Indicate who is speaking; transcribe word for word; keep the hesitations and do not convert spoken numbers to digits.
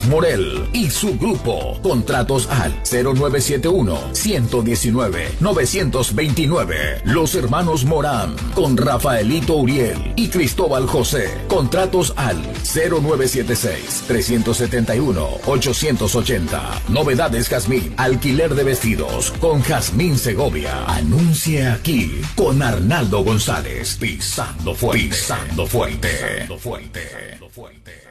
Speaker 1: Morel y su grupo. Contratos al cero nueve siete uno, uno uno nueve, nueve dos nueve. Los hermanos Morán con Rafaelito Uriel y Cristóbal José. Contratos al cero nueve siete seis, tres siete uno, ocho ocho cero. Novedades Jazmín. Alquiler de vestidos con Jazmín Segovia. Anuncie aquí con Arnaldo González. Pisando fuerte. Pisando fuerte. Pisando fuerte. Pisando fuerte.